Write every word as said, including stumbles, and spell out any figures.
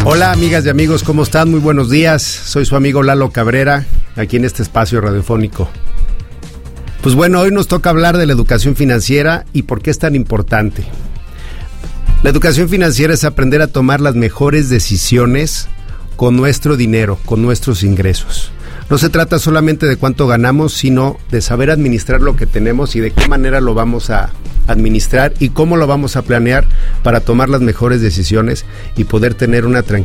Hola amigas y amigos, ¿cómo están? Muy buenos días, soy su amigo Lalo Cabrera, aquí en este espacio radiofónico. Pues bueno, hoy nos toca hablar de la educación financiera y por qué es tan importante. La educación financiera es aprender a tomar las mejores decisiones con nuestro dinero, con nuestros ingresos. No se trata solamente de cuánto ganamos, sino de saber administrar lo que tenemos y de qué manera lo vamos a administrar y cómo lo vamos a planear para tomar las mejores decisiones y poder tener una tranquilidad